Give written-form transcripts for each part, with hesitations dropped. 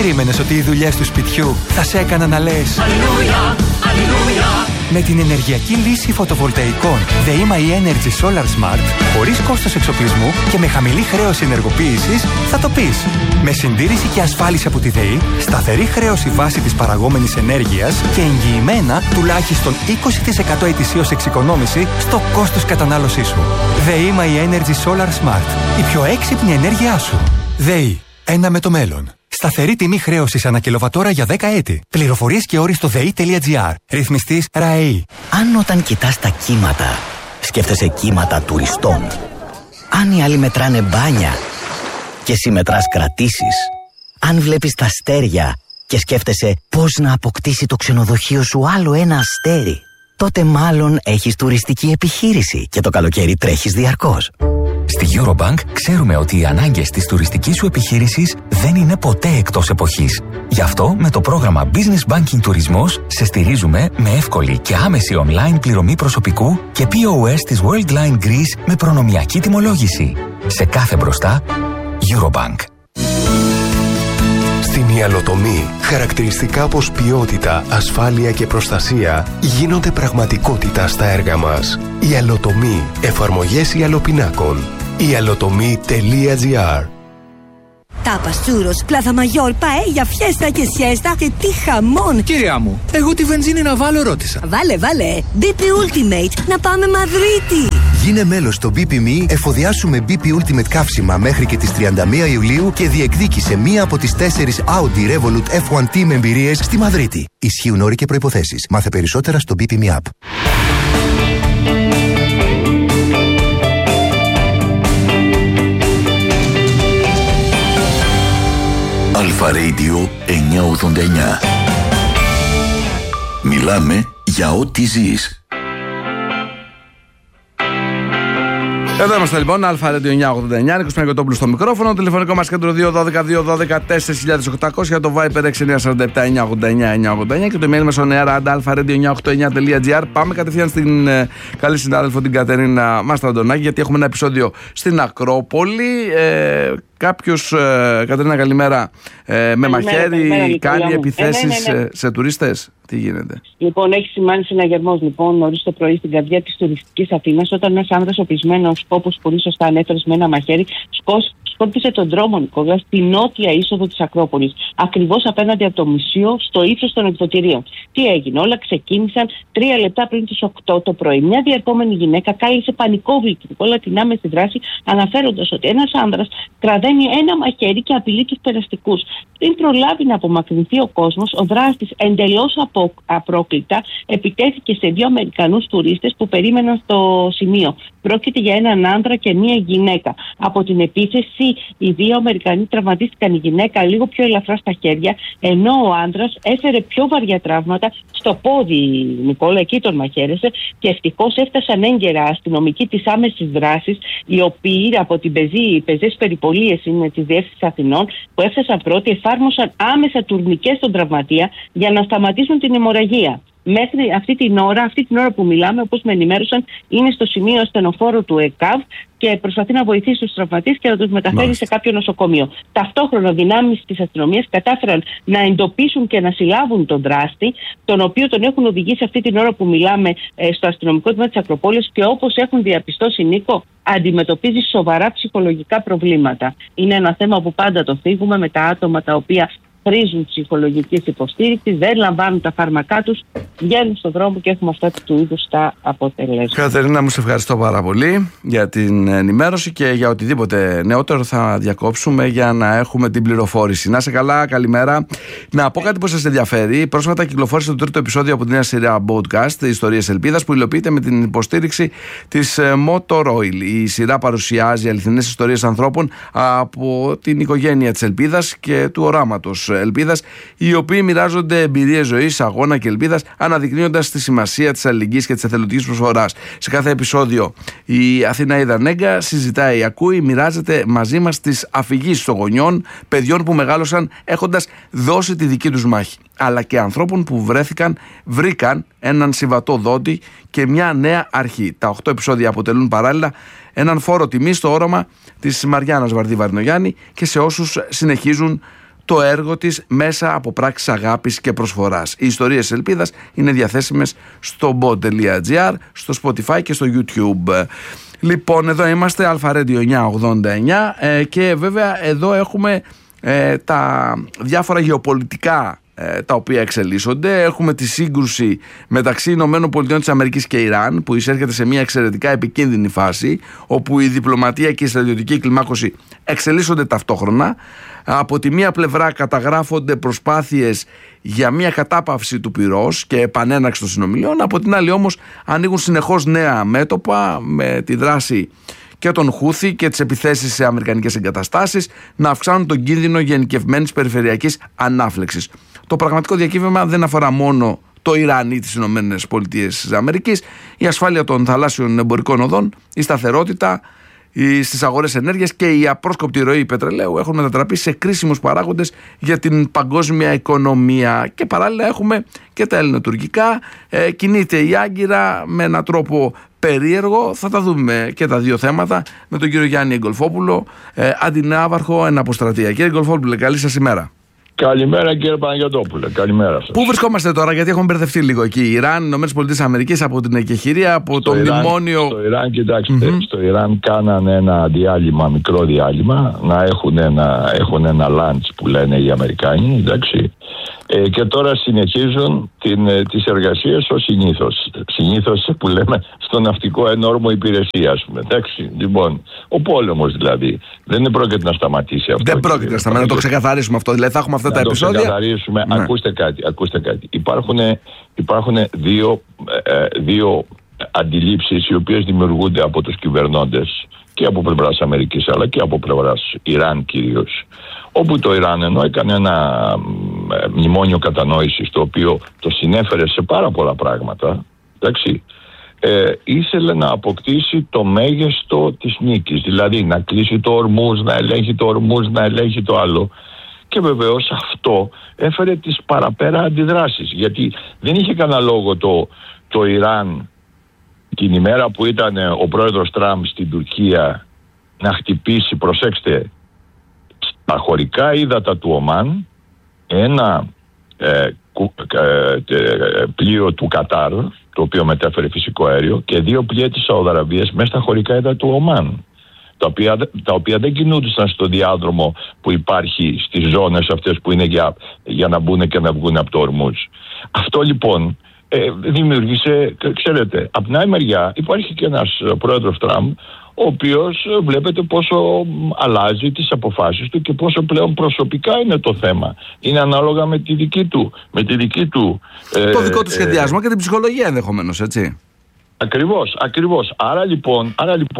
περίμενες ότι οι δουλειές του σπιτιού θα σε έκαναν να λες Αλληλούια, Αλληλούια? Με την ενεργειακή λύση φωτοβολταϊκών ΔΕΗ Energy Solar Smart, χωρίς κόστος εξοπλισμού και με χαμηλή χρέωση ενεργοποίησης, θα το πεις. Με συντήρηση και ασφάλιση από τη ΔΕΗ, σταθερή χρέωση βάση της παραγόμενης ενέργειας και εγγυημένα τουλάχιστον 20% ετησίως εξοικονόμηση στο κόστος κατανάλωσής σου. ΔΕΗ Energy Solar Smart. Η πιο έξυπνη ενέργειά σου. ΔΕΗ. Ένα με το μέλλον. Σταθερή τιμή χρέωσης ανά κιλοβατόρα για 10 έτη. Πληροφορίες και όροι στο ΔΕΗ.gr. Ρυθμιστής ΡΑΕΗ. Αν όταν κοιτάς τα κύματα, σκέφτεσαι κύματα τουριστών. Αν οι άλλοι μετράνε μπάνια και εσύ μετράς κρατήσεις. Αν βλέπεις τα αστέρια και σκέφτεσαι πώς να αποκτήσει το ξενοδοχείο σου άλλο ένα αστέρι, τότε μάλλον έχεις τουριστική επιχείρηση και το καλοκαίρι τρέχεις διαρκώς. Στη Eurobank ξέρουμε ότι οι ανάγκες της τουριστικής σου επιχείρησης δεν είναι ποτέ εκτός εποχής. Γι' αυτό με το πρόγραμμα Business Banking Τουρισμός σε στηρίζουμε με εύκολη και άμεση online πληρωμή προσωπικού και POS της Worldline Greece με προνομιακή τιμολόγηση. Σε κάθε μπροστά, Eurobank. Στην ιαλοτομή, χαρακτηριστικά όπως ποιότητα, ασφάλεια και προστασία γίνονται πραγματικότητα στα έργα μας. Ιαλοτομή. Εφαρμογές ιαλοπινάκων. ιαλοτομή.gr. Τάπας, τσούρος, πλάθα μαγιόρ, παέλια, φιέστα και σιέστα και τι χαμόν! Κυρία μου, εγώ τη βενζίνη να βάλω ρώτησα. Βάλε, BP Ultimate, να πάμε Μαδρίτη! Γίνε μέλος στο BP.me, εφοδιάσουμε BP Ultimate καύσιμα μέχρι και τις 31 Ιουλίου και διεκδίκησε μία από τις 4 Audi Revolut F1 Team εμπειρίες στη Μαδρίτη. Ισχύουν όροι και προϋποθέσεις. Μάθε περισσότερα στο BP.me app. Αλφα Radio 989. Μιλάμε για ό,τι ζεις. Εδώ είμαστε λοιπόν, Αλφα Radio 989, Νίκος Παναγιωτόπουλος στο μικρόφωνο, τηλεφωνικό μας κέντρο 212-212-4800 για το Viper 6947-989-989 και το email μας on air alpha-radio989.gr. Πάμε κατευθείαν στην καλή συνάδελφο την Κατερίνα Μαστραντονάκη, γιατί έχουμε ένα επεισόδιο στην Ακρόπολη. Κάποιος, Κατερίνα, καλημέρα, με μαχαίρι κάνει επιθέσεις σε τουρίστες. Τι γίνεται? Λοιπόν, έχει σημάνει συναγερμός νωρίς το πρωί στην καρδιά της τουριστικής Αθήνας, όταν ένας άνδρας οπλισμένος, όπως πολύ σωστά ανέφερες, με ένα μαχαίρι, σκόρπισε τον δρόμο, Νικόλα, στη νότια είσοδο της Ακρόπολης, ακριβώς απέναντι από το μουσείο, στο ύψος των εκδοτηρίων. Τι έγινε? Όλα ξεκίνησαν 3 λεπτά πριν τις 8 το πρωί. Μια διερχόμενη γυναίκα κάλεσε πανικόβλητη όλα την άμεση δράση, αναφέροντας ότι ένας άνδρας τραβαίνει ένα μαχαίρι και απειλεί τους περαστικούς. Πριν προλάβει να απομακρυνθεί ο κόσμος, ο δράστης εντελώς απρόκλητα επιτέθηκε σε 2 Αμερικανούς τουρίστες που περίμεναν στο σημείο. Πρόκειται για έναν άνδρα και μία γυναίκα. Από την επίθεση, οι 2 Αμερικανοί τραυματίστηκαν, η γυναίκα λίγο πιο ελαφρά στα χέρια, ενώ ο άνδρας έφερε πιο βαριά τραύματα στο πόδι, Νικόλα, εκεί τον μαχαίρεσε και ευτυχώς έφτασαν έγκαιρα αστυνομικοί της άμεσης δράσης, οι οποίοι από την πεζές περιπολίες είναι της Διεύθυνσης Αθηνών, που έφτασαν πρώτοι, εφάρμοσαν άμεσα τουρνικές στον τραυματία για να σταματήσουν την αιμορραγία. Μέχρι αυτή την ώρα που μιλάμε, όπως με ενημέρωσαν, είναι στο σημείο ασθενοφόρου του ΕΚΑΒ και προσπαθεί να βοηθήσει τους τραυματίες και να τους μεταφέρει σε κάποιο νοσοκομείο. Ταυτόχρονα, δυνάμεις της αστυνομίας κατάφεραν να εντοπίσουν και να συλλάβουν τον δράστη, τον οποίο τον έχουν οδηγήσει αυτή την ώρα που μιλάμε στο αστυνομικό τμήμα της Ακροπόλης και όπως έχουν διαπιστώσει, Νίκο, αντιμετωπίζει σοβαρά ψυχολογικά προβλήματα. Είναι ένα θέμα που πάντα το θίγουμε με τα άτομα τα οποία χρήζουν ψυχολογικής υποστήριξης, δεν λαμβάνουν τα φάρμακά τους, βγαίνουν στον δρόμο και έχουμε αυτά του είδους τα αποτελέσματα. Κατερίνα, μου σε ευχαριστώ πάρα πολύ για την ενημέρωση και για οτιδήποτε νεότερο θα διακόψουμε για να έχουμε την πληροφόρηση. Να είσαι καλά, καλημέρα. Να πω κάτι που σας ενδιαφέρει. Πρόσφατα κυκλοφόρησε το 3ο επεισόδιο από τη νέα σειρά podcast Ιστορίες Ελπίδας, που υλοποιείται με την υποστήριξη της Motor Oil. Η σειρά παρουσιάζει αληθινές ιστορίες ανθρώπων από την οικογένεια της Ελπίδας και του οράματος Ελπίδας, οι οποίοι μοιράζονται εμπειρίες ζωής, αγώνα και ελπίδας, αναδεικνύοντας τη σημασία της αλληλεγγύης και της εθελοντικής προσφοράς. Σε κάθε επεισόδιο η Αθηναίδα Νέγκα συζητάει, ακούει, μοιράζεται μαζί μας τις αφηγήσεις των γονιών, παιδιών που μεγάλωσαν έχοντας δώσει τη δική τους μάχη, αλλά και ανθρώπων που βρήκαν έναν συμβατό δόντη και μια νέα αρχή. Τα 8 επεισόδια αποτελούν παράλληλα έναν φόρο τιμής στο όραμα της Μαριάννας Βαρδί Βαρδινογιάννη και σε όσους συνεχίζουν το έργο της μέσα από πράξεις αγάπης και προσφοράς. Οι ιστορίες ελπίδας είναι διαθέσιμες στο bot.gr, στο Spotify και στο YouTube. Λοιπόν, εδώ είμαστε, Αλφα Radio 989, και βέβαια εδώ έχουμε τα διάφορα γεωπολιτικά τα οποία εξελίσσονται. Έχουμε τη σύγκρουση μεταξύ ΗΠΑ και Ιράν, που εισέρχεται σε μια εξαιρετικά επικίνδυνη φάση, όπου η διπλωματία και η στρατιωτική κλιμάκωση εξελίσσονται ταυτόχρονα. Από τη μία πλευρά καταγράφονται προσπάθειες για μια κατάπαυση του πυρός και επανέναρξη των συνομιλιών, από την άλλη όμως ανοίγουν συνεχώς νέα μέτωπα, με τη δράση και τον Χούθη και τις επιθέσεις σε αμερικανικές εγκαταστάσεις να αυξάνουν τον κίνδυνο γενικευμένης περιφερειακής ανάφλεξης. Το πραγματικό διακύβευμα δεν αφορά μόνο το Ιράν ή τις ΗΠΑ. Η ασφάλεια των θαλάσσιων εμπορικών οδών, η σταθερότητα στις αγορές ενέργειας και η απρόσκοπτη ροή πετρελαίου έχουν μετατραπεί σε κρίσιμους παράγοντες για την παγκόσμια οικονομία. Και παράλληλα έχουμε και τα ελληνοτουρκικά. Κινείται η Άγκυρα με έναν τρόπο περίεργο. Θα τα δούμε και τα δύο θέματα με τον κύριο Γιάννη Εγκολφόπουλο, αντινάβαρχο εν αποστρατεία. Κύριε Εγκολφόπουλε, καλή σας ημέρα. Καλημέρα κύριε Παναγιωτόπουλε, καλημέρα σας. Πού βρισκόμαστε τώρα, γιατί έχουμε μπερδευτεί λίγο εκεί? Ιράν, ΗΠΑ από την εκεχηρία, από το μνημόνιο. Στο Ιράν, κοιτάξτε, στο Ιράν κάνανε ένα διάλειμμα, μικρό διάλειμμα, να έχουν ένα lunch που λένε οι Αμερικάνοι, εντάξει. Και τώρα συνεχίζουν τις εργασίες ως συνήθως. Συνήθως που λέμε στο ναυτικό ενόρμο υπηρεσία, ας πούμε. Εντάξει, λοιπόν, ο πόλεμος δηλαδή. Δεν πρόκειται να σταματήσει αυτό. Δεν πρόκειται να σταματήσει, να το ξεκαθαρίσουμε αυτό. Δηλαδή θα έχουμε αυτά τα επεισόδια. Να το ξεκαθαρίσουμε. Ναι. Ακούστε κάτι. Υπάρχουν δύο αντιλήψεις οι οποίες δημιουργούνται από τους κυβερνώντες και από πλευράς Αμερικής αλλά και από πλευράς Ιράν κυρίως. Όπου το Ιράν ενώ έκανε ένα μνημόνιο κατανόησης το οποίο το συνέφερε σε πάρα πολλά πράγματα, εντάξει, ήθελε να αποκτήσει το μέγιστο της νίκης, δηλαδή να κλείσει το Ορμούζ, να ελέγχει το Ορμούζ, να ελέγχει το άλλο. Και βεβαίως αυτό έφερε τις παραπέρα αντιδράσεις, γιατί δεν είχε κανένα λόγο το Ιράν την ημέρα που ήταν ο πρόεδρος Τραμπ στην Τουρκία να χτυπήσει, προσέξτε, στα χωρικά ύδατα του Ομάν ένα πλοίο του Κατάρ, το οποίο μετέφερε φυσικό αέριο, και δύο πλοία της Σαουδαραβίας μέσα στα χωρικά ύδατα του Ομάν, τα οποία δεν κινούνταν στο διάδρομο που υπάρχει στις ζώνες αυτές που είναι για να μπουν και να βγουν από το Ορμούζ. Αυτό λοιπόν δημιούργησε, ξέρετε, από την άλλη μεριά υπάρχει και ένας πρόεδρος Τραμπ, ο οποίος βλέπετε πόσο αλλάζει τις αποφάσεις του και πόσο πλέον προσωπικά είναι το θέμα. Είναι ανάλογα με τη δική του το δικό του σχεδιασμό και την ψυχολογία ενδεχομένως, έτσι. Ακριβώς. Άρα λοιπόν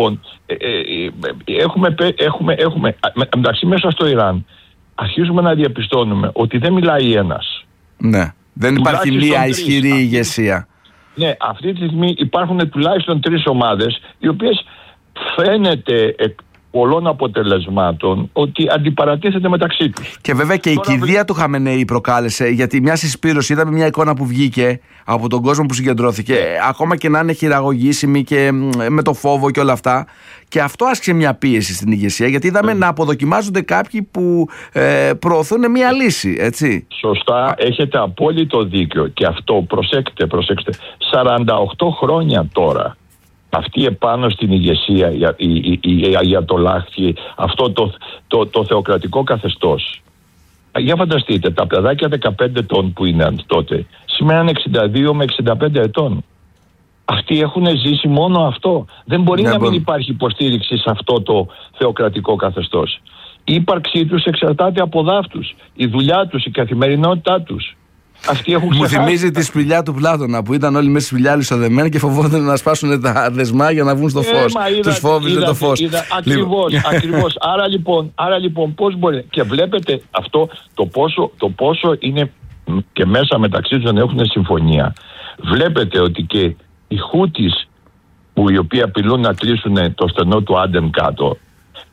έχουμε εντάξει, μέσα στο Ιράν αρχίζουμε να διαπιστώνουμε ότι δεν μιλάει ένας. Ναι, δεν υπάρχει μία ισχυρή ηγεσία. Ναι, αυτή τη στιγμή υπάρχουν τουλάχιστον 3 ομάδες οι οποίες φαίνεται εκ πολλών αποτελεσμάτων ότι αντιπαρατίθεται μεταξύ τους. Και βέβαια και η κηδεία του Χαμενεή προκάλεσε, γιατί μια συσπήρωση, είδαμε μια εικόνα που βγήκε από τον κόσμο που συγκεντρώθηκε, ακόμα και να είναι χειραγωγήσιμη και με το φόβο και όλα αυτά. Και αυτό άσκησε μια πίεση στην ηγεσία, γιατί είδαμε να αποδοκιμάζονται κάποιοι που προωθούν μια λύση, έτσι. Σωστά, έχετε απόλυτο δίκιο. Και αυτό, προσέξτε, 48 χρόνια τώρα. Αυτή επάνω στην ηγεσία για το λάχθη, αυτό το θεοκρατικό καθεστώς. Για φανταστείτε, τα παιδάκια 15 ετών που είναι τότε, σήμερα είναι 62 με 65 ετών. Αυτοί έχουν ζήσει μόνο αυτό. Δεν μπορεί να μην υπάρχει υποστήριξη σε αυτό το θεοκρατικό καθεστώς. Η ύπαρξή τους εξαρτάται από δάφτους. Η δουλειά τους, η καθημερινότητά τους. Μου θυμίζει τη σπηλιά του Πλάτωνα που ήταν όλοι μέσα στη σπηλιά λισοδεμένοι και φοβόταν να σπάσουν τα δεσμά για να βγουν στο φως. Τους φόβιζε το φως. Ακριβώς. Άρα λοιπόν πώς μπορεί. Και βλέπετε αυτό το πόσο είναι και μέσα μεταξύ τους έχουν συμφωνία. Βλέπετε ότι και οι Χούτις, που οι οποίοι απειλούν να κλείσουν το στενό του Άντεν κάτω,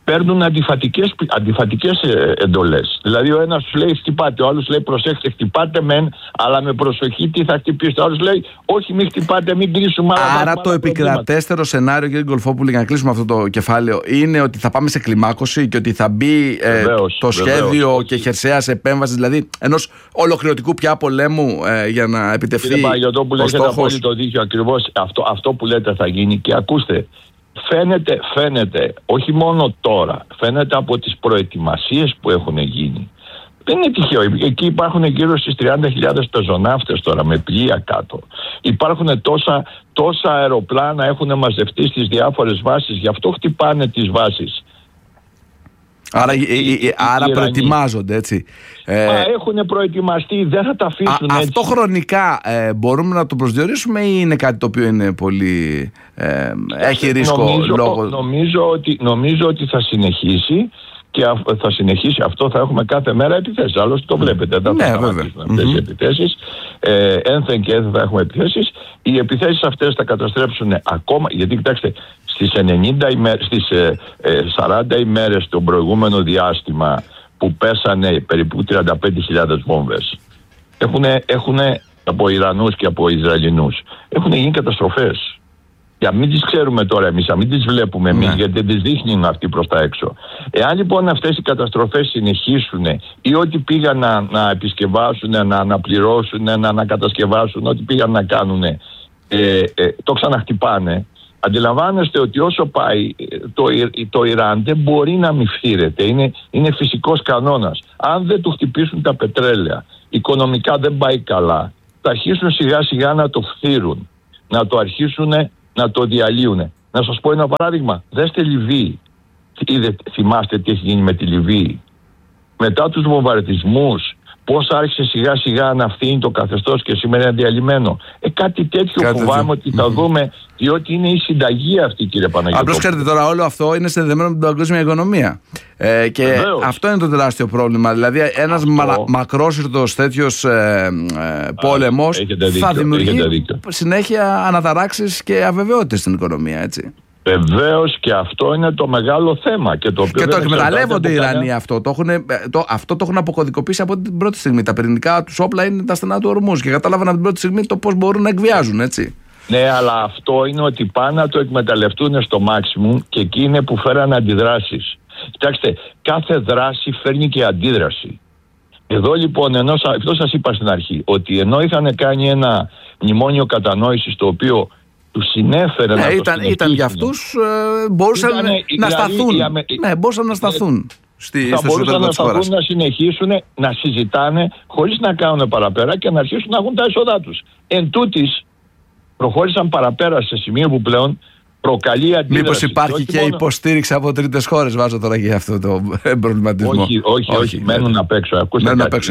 παίρνουν αντιφατικές εντολές. Δηλαδή ο ένας σου λέει χτυπάτε, ο άλλος λέει προσέξτε, χτυπάτε μεν, αλλά με προσοχή τι θα χτυπήσετε. Ο άλλος λέει όχι, μην χτυπάτε, μην κλείσουμε. Άρα το επικρατέστερο σενάριο, κύριε Γκολφόπουλε, για να κλείσουμε αυτό το κεφάλαιο, είναι ότι θα πάμε σε κλιμάκωση και ότι θα μπει το σχέδιο και χερσαίας επέμβασης, δηλαδή ενός ολοκληρωτικού πια πολέμου για να επιτευχθεί. Κύριε Παγιωτόπουλε, έχετε απόλυτο δίκιο. Ακριβώς αυτό που λέτε θα γίνει. Και ακούστε, φαίνεται, όχι μόνο τώρα, φαίνεται από τις προετοιμασίες που έχουν γίνει. Δεν είναι τυχαίο. Εκεί υπάρχουν γύρω στις 30.000 πεζοναύτες τώρα με πλοία κάτω. Υπάρχουν τόσα αεροπλάνα έχουν μαζευτεί στις διάφορες βάσεις. Γι' αυτό χτυπάνε τις βάσεις. Άρα προετοιμάζονται, έτσι. Έχουν προετοιμαστεί, δεν θα τα αφήσουν έτσι. Αυτό χρονικά μπορούμε να το προσδιορίσουμε ή είναι κάτι το οποίο είναι πολύ έχει ρίσκο λόγω... Νομίζω ότι θα συνεχίσει και θα συνεχίσει αυτό, θα έχουμε κάθε μέρα επιθέσεις. Άλλωστε το βλέπετε, δεν θα σταματήσουν αυτές οι επιθέσεις. Ένθεν και ένθεν θα έχουμε επιθέσεις. Οι επιθέσεις αυτές θα καταστρέψουν ακόμα, γιατί κοιτάξτε, στις 40 ημέρες το προηγούμενο διάστημα που πέσανε περίπου 35.000 βόμβες, έχουν από Ιρανούς και από Ισραηλινούς, έχουν γίνει καταστροφές. Για μην τις ξέρουμε τώρα εμείς, να μην τις βλέπουμε εμείς, γιατί δεν τις δείχνουν αυτοί προς τα έξω. Εάν λοιπόν αυτές οι καταστροφές συνεχίσουν ή ό,τι πήγαν να επισκευάσουν, να αναπληρώσουν, να ανακατασκευάσουν, ό,τι πήγαν να κάνουν, το ξαναχτυπάνε, αντιλαμβάνεστε ότι όσο πάει το Ιράν δεν μπορεί να μη φθήρεται. Είναι φυσικός κανόνας. Αν δεν του χτυπήσουν τα πετρέλαια, οικονομικά δεν πάει καλά, θα αρχίσουν σιγά σιγά να το φθήρουν, να το αρχίσουν να το διαλύουν. Να σας πω ένα παράδειγμα. Δέστε Λιβύη. Θυμάστε τι έχει γίνει με τη Λιβύη. Μετά τους βομβαρδισμούς, πώς άρχισε σιγά σιγά να φθήνει το καθεστώς και σήμερα είναι διαλυμένο. Κάτι τέτοιο φοβάμαι ότι θα δούμε, διότι είναι η συνταγή αυτή, κύριε Παναγιώτοπουλε. Απλώς ξέρετε τώρα, όλο αυτό είναι συνδεδεμένο με την παγκόσμια οικονομία. Και βεβαίως, αυτό είναι το τεράστιο πρόβλημα. Δηλαδή ένας μακρόσυρτος τέτοιος πόλεμος θα δημιουργεί συνέχεια αναταράξεις και αβεβαιότητες στην οικονομία, έτσι. Βεβαίως, και αυτό είναι το μεγάλο θέμα. Και το εκμεταλλεύονται οι Ιρανοί αυτό. Αυτό το έχουν αποκωδικοποιήσει από την πρώτη στιγμή. Τα πυρηνικά τους όπλα είναι τα στενά του ορμούς και κατάλαβαν από την πρώτη στιγμή το πώς μπορούν να εκβιάζουν, έτσι. Ναι, αλλά αυτό είναι ότι πάνε να το εκμεταλλευτούν στο maximum και εκεί είναι που φέραν αντιδράσεις. Κοιτάξτε, κάθε δράση φέρνει και αντίδραση. Εδώ λοιπόν, αυτό σας είπα στην αρχή, ότι ενώ είχαν κάνει ένα μνημόνιο κατανόησης το οποίο του συνέφερε να το ήταν για αυτούς, μπορούσαν να σταθούν. Ναι, μπορούσαν να σταθούν. Θα μπορούσαν να σταθούν, να συνεχίσουν να συζητάνε χωρίς να κάνουν παραπέρα και να αρχίσουν να έχουν τα έσοδά τους. Εν τούτης, προχώρησαν παραπέρα σε σημείο που πλέον προκαλεί αντίδραση. Μήπως υπάρχει και υποστήριξη από τρίτες χώρες, βάζω τώρα για αυτό το προβληματισμό. Όχι, μένουν απ' έξω. Ακούστε κάτι,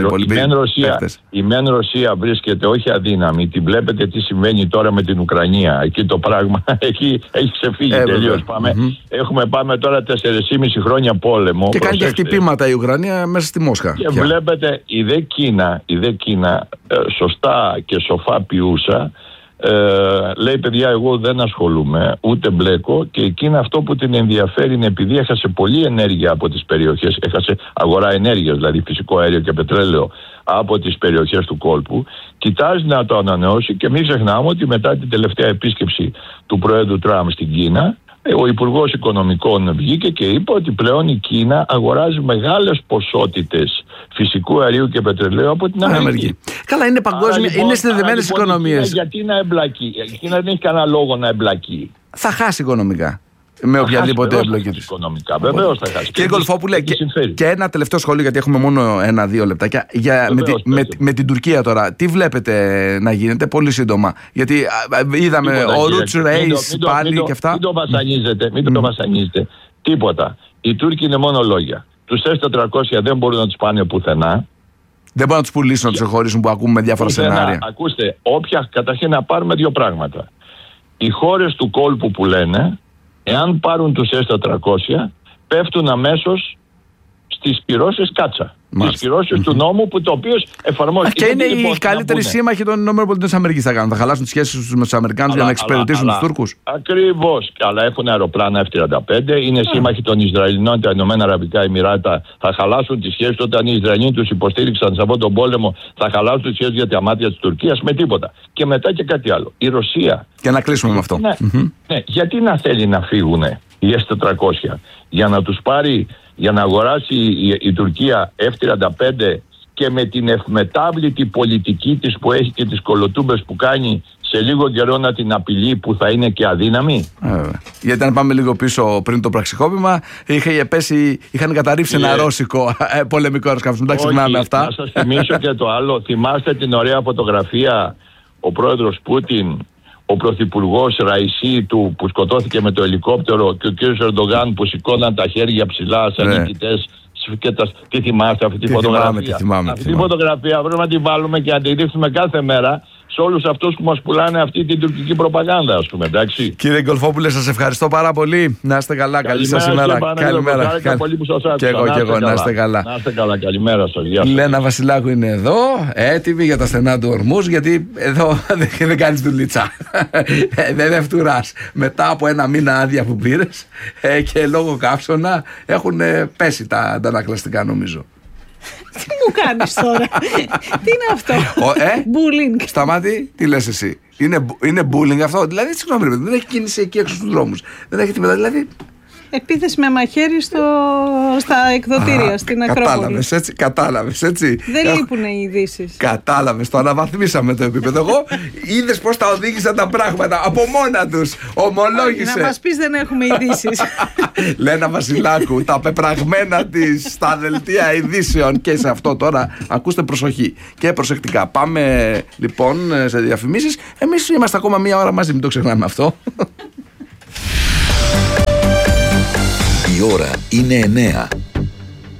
η μεν Ρωσία βρίσκεται όχι αδύναμη. Την βλέπετε τι συμβαίνει τώρα με την Ουκρανία. Εκεί το πράγμα έχει ξεφύγει τελείως. Πάμε τώρα 4,5 χρόνια πόλεμο. Και κάνει και χτυπήματα η Ουκρανία μέσα στη Μόσχα. Και βλέπετε η δε Κίνα σωστά και σοφά ποιούσα, λέει παιδιά, εγώ δεν ασχολούμαι ούτε μπλέκω, και εκείνα αυτό που την ενδιαφέρει είναι, επειδή έχασε πολλή ενέργεια από τις περιοχές, έχασε αγορά ενέργειας, δηλαδή φυσικό αέριο και πετρέλαιο από τις περιοχές του κόλπου, κοιτάζει να το ανανεώσει. Και μην ξεχνάμε ότι μετά την τελευταία επίσκεψη του Προέδρου Τραμπ στην Κίνα, ο Υπουργός Οικονομικών βγήκε και είπε ότι πλέον η Κίνα αγοράζει μεγάλες ποσότητες φυσικού αερίου και πετρελαίου από την Αμερική. Καλά, είναι παγκόσμια, είναι συνδεδεμένες οικονομίες. Γιατί να εμπλακεί? Η Κίνα δεν έχει κανένα λόγο να εμπλακεί. Θα χάσει οικονομμε οποιαδήποτε εμπλοκή της. Βεβαίως θα χάσει. Κύριε Γκολφόπουλε, και ένα τελευταίο σχόλιο, γιατί έχουμε μόνο 1-2 λεπτάκια. Με την Τουρκία τώρα, τι βλέπετε να γίνεται πολύ σύντομα? Γιατί είδαμε ο Ρούτς Ρέις πάλι και αυτά. Μην το βασανίζετε. Τίποτα. Οι Τούρκοι είναι μόνο λόγια. Τους S-400 δεν μπορούν να τους πάνε πουθενά. Δεν μπορούν να τους πουλήσουν, να τους εχωρίσουν, που ακούμε με διάφορα σενάρια. Ακούστε, καταρχήν να πάρουμε δύο πράγματα. Οι χώρες του κόλπου που λένε, εάν πάρουν τους S-400, πέφτουν αμέσως τις κυρώσεις κάτσα. Τις κυρώσεις του νόμου που το οποίο εφαρμόζει. Και είναι οι καλύτεροι σύμμαχοι των ΗΠΑ θα κάνουν. Θα χαλάσουν τις σχέσεις με τους Αμερικάνους για να εξυπηρετήσουν τους Τούρκους. Ακριβώς. Αλλά έχουν αεροπλάνα F-35, είναι σύμμαχοι των Ισραηλινών, τα Ηνωμένα Αραβικά Εμιράτα. Θα χαλάσουν τις σχέσεις όταν οι Ισραηλοί τους υποστήριξαν σε αυτόν τον πόλεμο. Θα χαλάσουν τις σχέσεις για τα μάτια της Τουρκίας με τίποτα. Και μετά και κάτι άλλο. Η Ρωσία. Και να κλείσουμε με αυτό. Ναι, γιατί να θέλει να φύγουν οι S-400 για να τους πάρει. Για να αγοράσει η Τουρκία F-35 και με την ευμετάβλητη πολιτική της που έχει και τις κολοτούμπες που κάνει, σε λίγο καιρό να την απειλεί που θα είναι και αδύναμη. Γιατί αν πάμε λίγο πίσω πριν το πραξικόπημα, είχαν καταρρίψει ένα ρώσικο πολεμικό αεροσκάφος. Μην τα ξεχνάμε αυτά. Να σας θυμίσω και το άλλο. Θυμάστε την ωραία φωτογραφία ο πρόεδρος Πούτιν, ο πρωθυπουργός Ραϊσί του που σκοτώθηκε με το ελικόπτερο και ο κύριος Ερντογάν που σηκώναν τα χέρια ψηλά σαν νικητές. Τι θυμάστε αυτή τη φωτογραφία? Αυτή τη φωτογραφία πρέπει να τη βάλουμε και να τη δείχνουμε κάθε μέρα σε όλους αυτούς που μας πουλάνε αυτή την τουρκική προπαγάνδα, ας πούμε, εντάξει. Κύριε Γκολφόπουλε, σας ευχαριστώ πάρα πολύ. Να είστε καλά, καλή σας ημέρα. Καλημέρα. Και εγώ, να είστε καλά. Να είστε καλά, καλημέρα σας. Γεια σας. Λένα Βασιλάκου είναι εδώ, έτοιμη για τα στενά του ορμούς, γιατί εδώ δεν κάνεις δουλίτσα. Δεν φτουράς. Μετά από ένα μήνα άδεια που πήρες και λόγω καύσωνα έχουν πέσει τα αντανακλαστικά, νομίζω. Τι μου κάνεις τώρα? Τι είναι αυτό? Bullying. Σταμάτη, τι λες εσύ? Είναι bullying αυτό? Δηλαδή, συγγνώμη, δεν έχει κίνηση εκεί έξω στους δρόμους. Δεν έχει τίποτα, δηλαδή. Επίθεση με μαχαίρι στα εκδοτήρια, στην Ακρόπολη. Κατάλαβες έτσι. Δεν λείπουν οι ειδήσεις. Κατάλαβες, το αναβαθμίσαμε το επίπεδο. Εγώ είδες πώς τα οδήγησαν τα πράγματα από μόνα τους. Ομολόγησε. Να μας πεις δεν έχουμε ειδήσεις. Λένα Βασιλάκου, τα πεπραγμένα της στα δελτία ειδήσεων και σε αυτό τώρα ακούστε προσοχή και προσεκτικά. Πάμε λοιπόν σε διαφημίσεις. Εμείς είμαστε ακόμα μία ώρα μαζί, μην το ξεχνάμε αυτό. Η ώρα είναι 9.